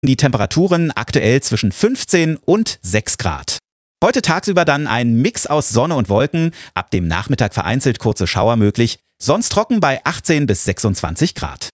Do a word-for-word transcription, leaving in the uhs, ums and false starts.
Die Temperaturen aktuell zwischen fünfzehn und sechs Grad. Heute tagsüber dann ein Mix aus Sonne und Wolken, ab dem Nachmittag vereinzelt kurze Schauer möglich, sonst trocken bei achtzehn bis sechsundzwanzig Grad.